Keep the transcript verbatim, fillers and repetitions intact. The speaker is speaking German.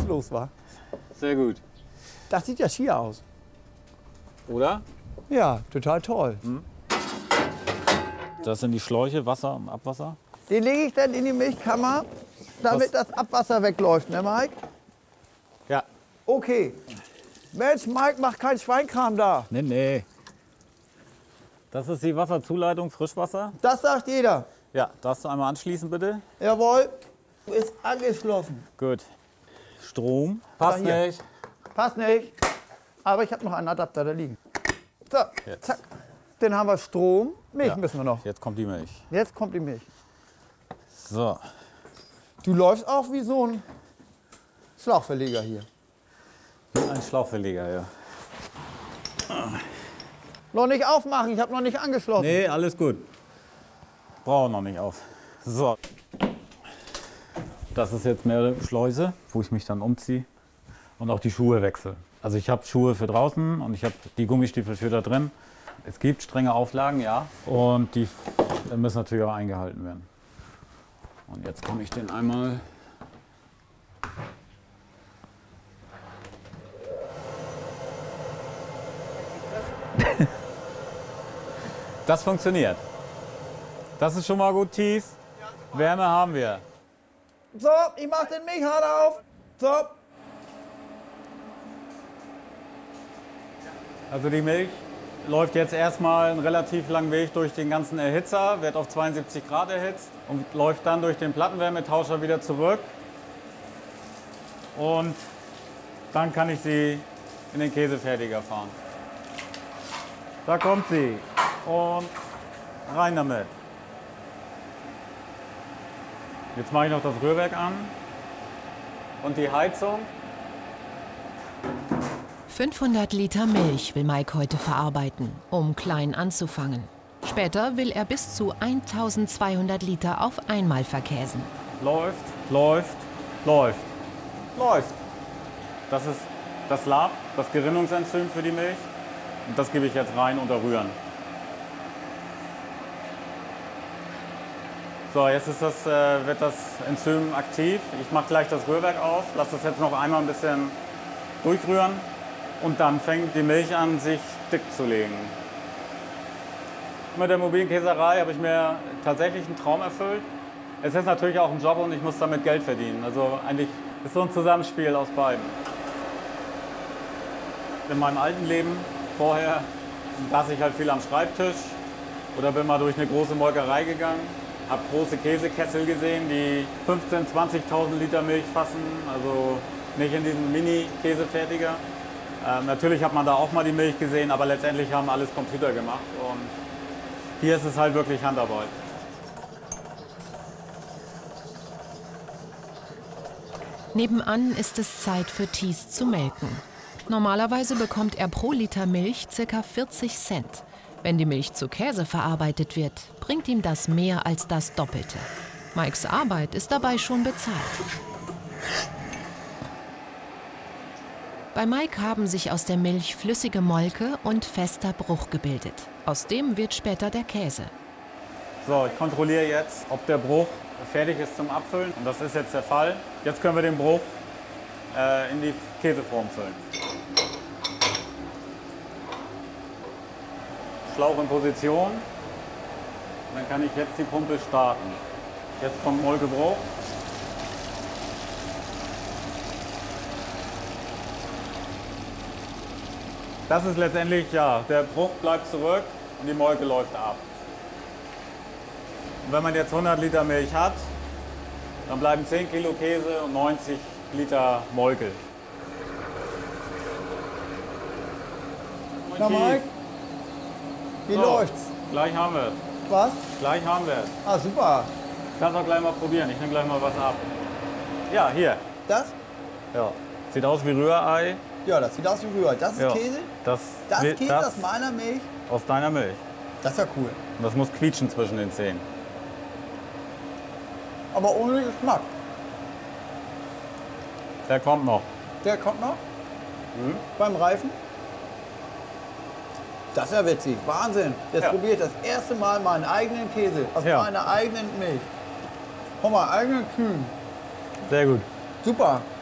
los war. Sehr gut. Das sieht ja schier aus. Oder? Ja, total toll. Hm. Das sind die Schläuche, Wasser und Abwasser. Den lege ich dann in die Milchkammer, damit Was? das Abwasser wegläuft, ne Mike? Ja. Okay. Mensch, Mike, mach keinen Schweinkram da. Nee, nee. Das ist die Wasserzuleitung, Frischwasser. Das sagt jeder. Ja, darfst du einmal anschließen, bitte? Jawohl, ist angeschlossen. Gut. Strom. Passt hier. nicht. Passt nicht. Aber ich habe noch einen Adapter da liegen. So, Jetzt. zack. Dann haben wir Strom. Milch Ja. müssen wir noch. Jetzt kommt die Milch. Jetzt kommt die Milch. So. Du läufst auch wie so ein Schlauchverleger hier. Ein Schlauchverleger, ja. Noch nicht aufmachen, ich habe noch nicht angeschlossen. Nee, alles gut. Brauche noch nicht auf. So. Das ist jetzt mehr Schleuse, wo ich mich dann umziehe und auch die Schuhe wechsle. Also ich habe Schuhe für draußen und ich habe die Gummistiefel für da drin. Es gibt strenge Auflagen, ja. Und die müssen natürlich auch eingehalten werden. Und jetzt komme ich den einmal. Das funktioniert. Das ist schon mal gut, Thies. Wärme haben wir. So, ich mach den Milchhahn auf. So. Also die Milch läuft jetzt erstmal einen relativ langen Weg durch den ganzen Erhitzer, wird auf zweiundsiebzig Grad erhitzt und läuft dann durch den Plattenwärmetauscher wieder zurück. Und dann kann ich sie in den Käsefertiger fahren. Da kommt sie und rein damit. Jetzt mache ich noch das Rührwerk an und die Heizung. fünfhundert Liter Milch will Mike heute verarbeiten, um klein anzufangen. Später will er bis zu eintausendzweihundert Liter auf einmal verkäsen. Läuft, läuft, läuft, läuft. Das ist das Lab, das Gerinnungsenzym für die Milch. Und das gebe ich jetzt rein und rühren. So, jetzt ist das, äh, wird das Enzym aktiv. Ich mache gleich das Rührwerk auf, lasse das jetzt noch einmal ein bisschen durchrühren. Und dann fängt die Milch an, sich dick zu legen. Mit der mobilen Käserei habe ich mir tatsächlich einen Traum erfüllt. Es ist natürlich auch ein Job und ich muss damit Geld verdienen. Also eigentlich ist so ein Zusammenspiel aus beiden. In meinem alten Leben vorher saß ich halt viel am Schreibtisch oder bin mal durch eine große Molkerei gegangen, habe große Käsekessel gesehen, die fünfzehntausend, zwanzigtausend Liter Milch fassen, also nicht in diesem Mini-Käsefertiger. Ähm, natürlich hat man da auch mal die Milch gesehen, aber letztendlich haben alles Computer gemacht und hier ist es halt wirklich Handarbeit. Nebenan ist es Zeit für Thies zu melken. Normalerweise bekommt er pro Liter Milch ca. vierzig Cent. Wenn die Milch zu Käse verarbeitet wird, bringt ihm das mehr als das Doppelte. Mikes Arbeit ist dabei schon bezahlt. Bei Mike haben sich aus der Milch flüssige Molke und fester Bruch gebildet. Aus dem wird später der Käse. So, ich kontrolliere jetzt, ob der Bruch fertig ist zum Abfüllen. Und das ist jetzt der Fall. Jetzt können wir den Bruch äh, in die Käseform füllen. Schlauch in Position. Dann kann ich jetzt die Pumpe starten. Jetzt kommt Molkebruch. Das ist letztendlich, ja, der Bruch bleibt zurück und die Molke läuft ab. Und wenn man jetzt hundert Liter Milch hat, dann bleiben zehn Kilo Käse und neunzig Liter Molke. Na Mike, wie So, läuft's? Gleich haben wir es. Was? Gleich haben wir es. Ah, super. Kannst auch gleich mal probieren. Ich nehme gleich mal was ab. Ja, hier. Das? Ja. Sieht aus wie Rührei. Ja, das sieht aus wie Rührei. Das ist Ja. Käse? Das, Das will- Käse aus meiner Milch? aus deiner Milch. Das ist ja cool. Und das muss quietschen zwischen den Zähnen. Aber ohne Geschmack. Der kommt noch. Der kommt noch Mhm. beim Reifen. Das ist ja witzig. Wahnsinn. Jetzt Ja. probiere ich das erste Mal meinen eigenen Käse aus Ja. meiner eigenen Milch. Von meinen eigenen Kühen. Sehr gut. Super.